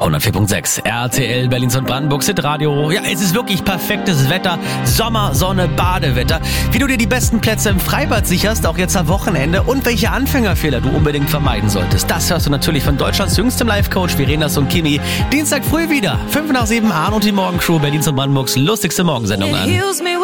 104.6 RTL Berlins und Brandenburgs Hitradio. Ja, es ist wirklich perfektes Wetter. Sommer, Sonne, Badewetter. Wie du dir die besten Plätze im Freibad sicherst, auch jetzt am Wochenende. Und welche Anfängerfehler du unbedingt vermeiden solltest. Das hörst du natürlich von Deutschlands jüngstem Live-Coach Verenas und Kimi. Dienstag früh wieder. 5 nach 7 Arno und die Morgencrew, Berlins und Brandenburgs lustigste Morgensendung an.